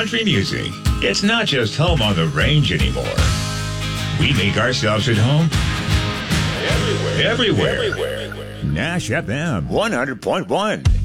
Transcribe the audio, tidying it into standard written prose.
country music. It's not just home on the range anymore. We make ourselves at home everywhere. Nash FM 100.1.